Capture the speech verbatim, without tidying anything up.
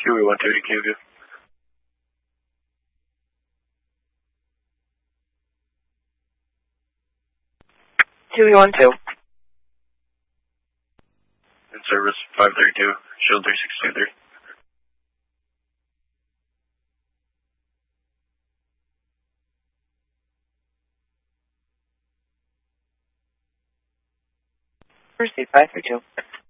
Huey one two to Q V. Huey one two. In service five thirty-two, shield three six two three. Proceed five three two.